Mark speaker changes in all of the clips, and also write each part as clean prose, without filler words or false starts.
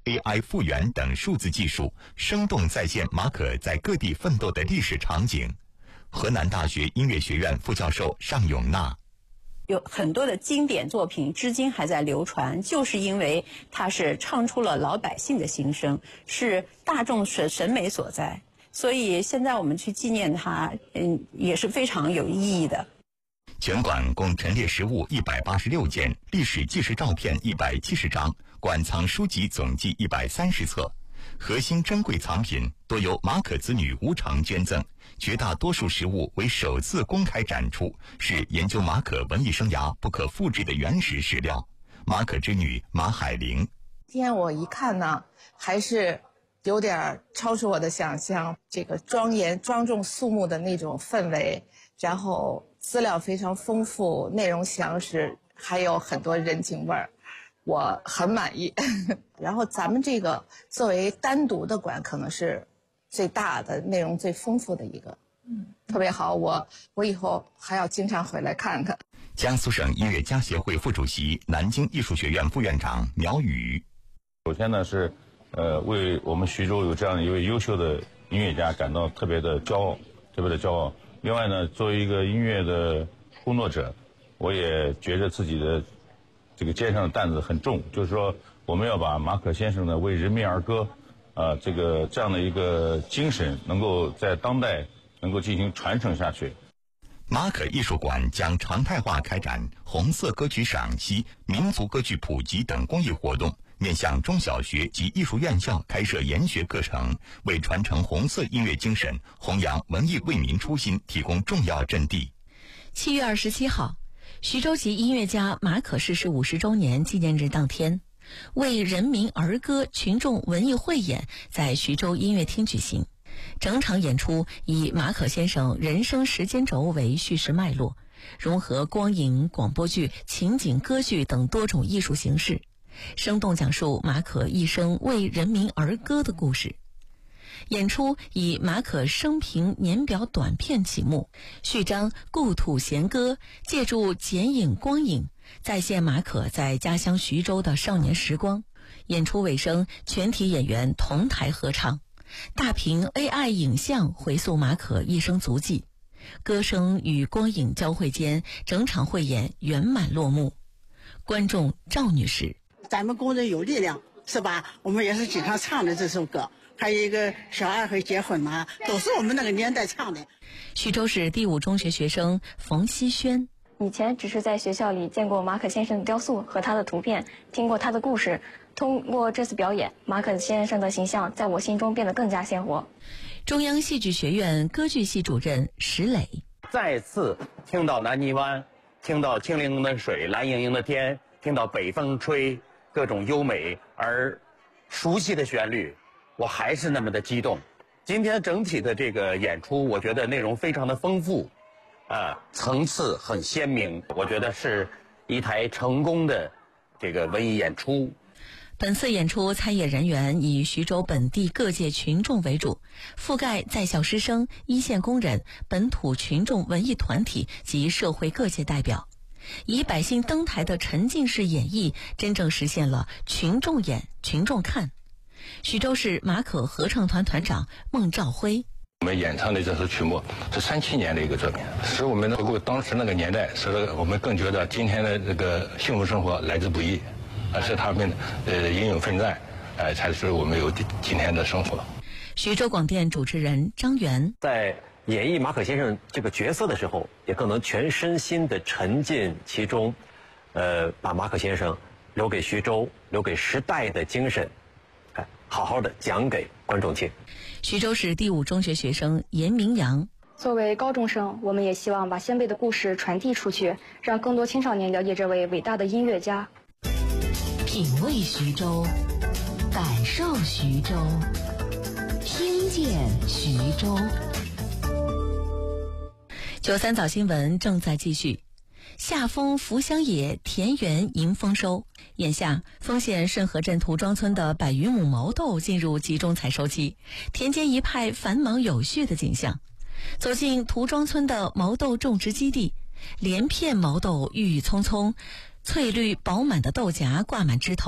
Speaker 1: AI 复原等数字技术，生动再现马可在各地奋斗的历史场景。河南大学音乐学院副教授尚永娜：
Speaker 2: 有很多的经典作品至今还在流传，就是因为它是唱出了老百姓的心声，是大众审美所在。所以现在我们去纪念它，也是非常有意义的。
Speaker 1: 全馆共陈列实物186件，历史纪实照片170张，馆藏书籍总计130册。核心珍贵藏品多由马可子女无偿捐赠，绝大多数实物为首次公开展出，是研究马可文艺生涯不可复制的原始史料。马可之女马海玲：
Speaker 3: 今天我一看呢，还是有点超出我的想象，这个庄严庄重肃穆的那种氛围，然后资料非常丰富，内容详实，还有很多人情味儿，我很满意。然后咱们这个作为单独的馆，可能是最大的、内容最丰富的一个，特别好。我以后还要经常回来看看。
Speaker 1: 江苏省音乐家协会副主席、南京艺术学院副院长苗宇：
Speaker 4: 首先呢是为我们徐州有这样一位优秀的音乐家感到特别的骄傲，特别的骄傲。另外呢，作为一个音乐的工作者，我也觉得自己的这个肩上的担子很重，就是说我们要把马可先生的为人民而歌，这样的一个精神能够在当代能够进行传承下去。
Speaker 1: 马可艺术馆将常态化开展红色歌曲赏析、民族歌剧普及等公益活动，面向中小学及艺术院校开设研学课程，为传承红色音乐精神、弘扬文艺为民初心提供重要阵地。
Speaker 5: 7月27号，徐州籍音乐家马可逝世50周年纪念日当天，为人民儿歌群众文艺汇演在徐州音乐厅举行。整场演出以马可先生人生时间轴为叙事脉络，融合光影、广播剧、情景歌剧等多种艺术形式，生动讲述马可一生为人民而歌的故事。演出以马可生平年表短片启幕，序章故土弦歌，借助剪影光影，再现马可在家乡徐州的少年时光。演出尾声，全体演员同台合唱，大屏 AI 影像回溯马可一生足迹，歌声与光影交汇间，整场汇演圆满落幕。观众赵女士：
Speaker 6: 咱们工人有力量，是吧？我们也是经常唱的这首歌，还有一个小二和结婚嘛，都是我们那个年代唱的。
Speaker 5: 徐州市第5中学学生冯希轩：
Speaker 7: 以前只是在学校里见过马可先生的雕塑和他的图片，听过他的故事，通过这次表演，马可先生的形象在我心中变得更加鲜活。
Speaker 5: 中央戏剧学院歌剧系主任石磊：
Speaker 8: 再次听到南泥湾，听到清灵灵的水、蓝盈盈的天，听到北风吹，各种优美而熟悉的旋律，我还是那么的激动。今天整体的这个演出，我觉得内容非常的丰富，层次很鲜明，我觉得是一台成功的这个文艺演出。
Speaker 5: 本次演出参演人员以徐州本地各界群众为主，覆盖在校师生、一线工人、本土群众文艺团体及社会各界代表，以百姓登台的沉浸式演绎，真正实现了群众演、群众看。徐州市马可合唱团团长孟兆辉：
Speaker 9: 我们演唱的这首曲目是37年的一个作品，使我们回顾当时那个年代，使得我们更觉得今天的这个幸福生活来之不易，是他们应有奋战，才使我们有今天的生活。
Speaker 5: 徐州广电主持人张元：
Speaker 10: 在演绎马可先生这个角色的时候，也更能全身心的沉浸其中，把马可先生留给徐州、留给时代的精神，好好的讲给观众听。
Speaker 5: 徐州市第5中学学生严明阳：
Speaker 7: 作为高中生，我们也希望把先辈的故事传递出去，让更多青少年了解这位伟大的音乐家。
Speaker 5: 品味徐州，感受徐州，听见徐州。93早新闻正在继续。夏丰福乡野，田园迎丰收。眼下，丰县顺河镇涂庄村的100余亩毛豆进入集中采收期，田间一派繁忙有序的景象。走进涂庄村的毛豆种植基地，连片毛豆郁郁葱葱，翠绿饱满的豆荚挂满枝头，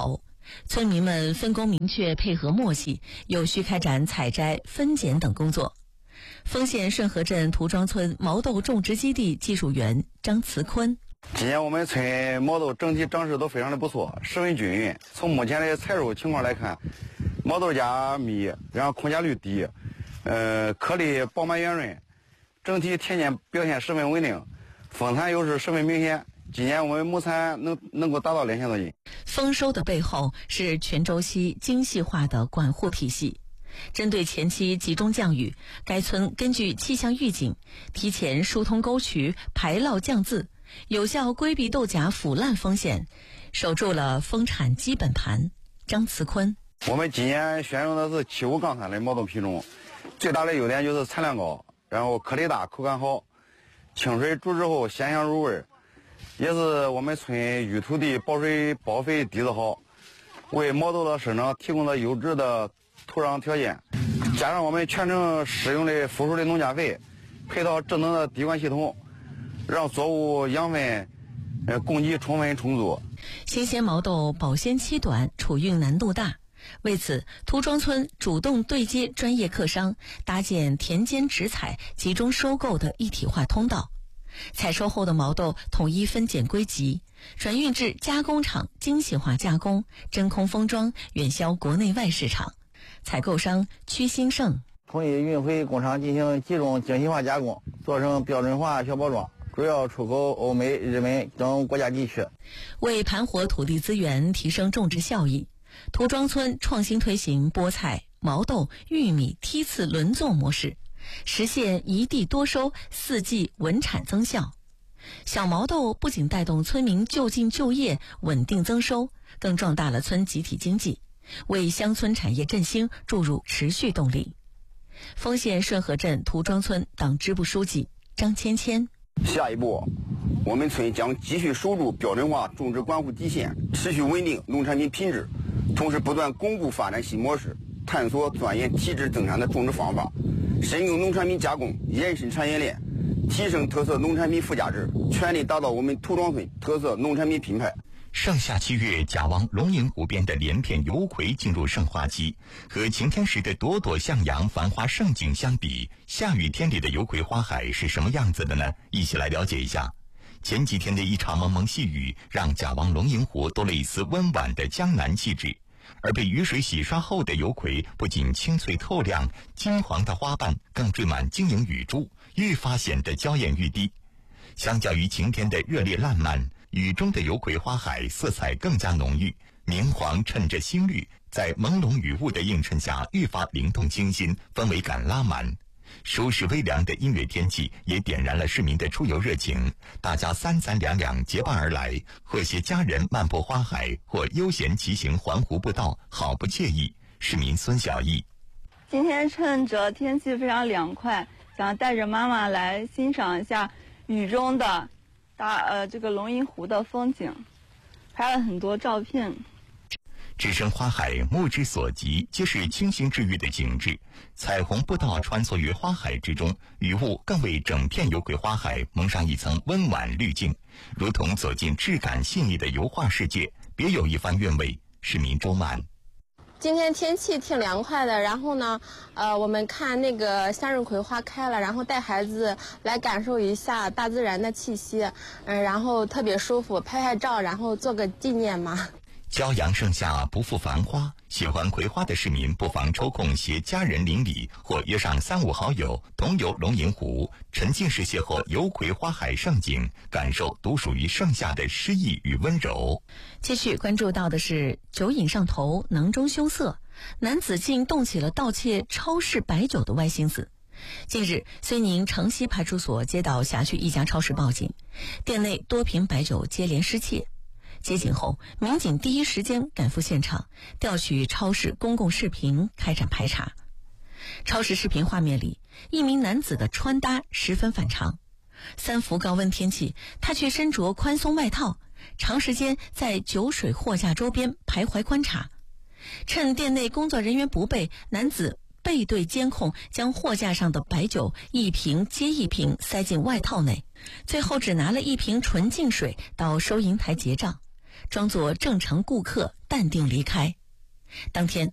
Speaker 5: 村民们分工明确，配合默契，有序开展采摘、分拣等工作。丰县顺河镇涂庄村毛豆种植基地技术员张慈坤：
Speaker 11: 今年我们村毛豆整体长势都非常的不错，十分均匀。从目前的采收情况来看，毛豆荚密，然后空荚率低，颗粒饱满圆润，整体田间表现十分稳定，丰产优势十分明显。今年我们亩产能够达到2000多斤。
Speaker 5: 丰收的背后是全周期精细化的管护体系。针对前期集中降雨，该村根据气象预警，提前疏通沟渠，排涝降渍，有效规避豆荚腐烂风险，守住了丰产基本盘。张慈坤：
Speaker 11: 我们今年选用的是75杠3的毛豆品种，最大的优点就是产量高，然后颗粒大，口感好，清水煮之后鲜香入味，也是我们村遇土地保水保肥底子好，为毛豆的生长提供了优质的土壤条件，加上我们全程使用的富庶的农家肥，配套智能的滴灌系统，让作物养分供给充分充足。
Speaker 5: 新鲜毛豆保鲜期短，储运难度大。为此，涂庄村主动对接专业客商，搭建田间直采、集中收购的一体化通道。采收后的毛豆统一分拣归集，转运至加工厂精细化加工，真空封装，远销国内外市场。采购商屈兴盛：
Speaker 12: 统一运回工厂进行集中精细化加工，做成标准化小包装，主要出口欧美、日本等国家地区。
Speaker 5: 为盘活土地资源，提升种植效益，涂庄村创新推行菠菜、毛豆、玉米梯次轮作模式，实现一地多收，4季稳产增效。小毛豆不仅带动村民就近就业、稳定增收，更壮大了村集体经济，为乡村产业振兴注入持续动力。丰县顺河镇涂庄村党支部书记张芊芊：
Speaker 11: 下一步，我们村将继续守住标准化种植管护底线，持续稳定农产品品质，同时不断巩固发展新模式，探索钻研体质增产的种植方法，深耕农产品加工，延伸产业链，提升特色农产品附加值，全力打造我们涂庄村特色农产品品牌。
Speaker 1: 盛夏7月，贾王龙吟湖边的连片油葵进入盛花期，和晴天时的朵朵向阳、繁花盛景相比，下雨天里的油葵花海是什么样子的呢？一起来了解一下。前几天的一场蒙蒙细雨，让贾王龙吟湖多了一丝温婉的江南气质。而被雨水洗刷后的油葵，不仅清脆透亮，金黄的花瓣更缀满晶莹雨珠，愈发显得娇艳欲滴。相较于晴天的热烈烂漫，雨中的油葵花海色彩更加浓郁，明黄衬着新绿，在朦胧雨雾的映衬下愈发灵动清新，氛围感拉满。舒适微凉的音乐天气也点燃了市民的出游热情，大家三三两两结伴而来，或携家人漫步花海，或悠闲骑行环湖步道，好不惬意。市民孙小艺：
Speaker 13: 今天趁着天气非常凉快，想带着妈妈来欣赏一下雨中的这个龙吟湖的风景，拍了很多照片。
Speaker 1: 置身花海，目之所及皆是清新治愈的景致。彩虹步道穿梭于花海之中，雨雾更为整片油葵花海蒙上一层温婉滤镜，如同走进质感细腻的油画世界，别有一番韵味。市民周满：
Speaker 14: 今天天气挺凉快的，然后呢，我们看那个向日葵花开了，然后带孩子来感受一下大自然的气息，然后特别舒服，拍拍照，然后做个纪念嘛。
Speaker 1: 骄阳盛夏，不负繁花。喜欢葵花的市民不妨抽空携家人邻里，或约上3、5好友同游龙吟湖，沉浸式邂逅油葵花海盛景，感受独属于盛夏的诗意与温柔。
Speaker 5: 继续关注到的是酒瘾上头，囊中羞涩，男子竟动起了盗窃超市白酒的歪心思。近日，睢宁城西派出所接到辖区一家超市报警，店内多瓶白酒接连失窃。接警后，民警第一时间赶赴现场，调取超市公共视频开展排查。超市视频画面里，一名男子的穿搭十分反常。3伏高温天气，他却身着宽松外套，长时间在酒水货架周边徘徊观察。趁店内工作人员不备，男子背对监控，将货架上的白酒一瓶接一瓶塞进外套内，最后只拿了1瓶纯净水到收银台结账。 装作正常顾客，淡定离开。当天，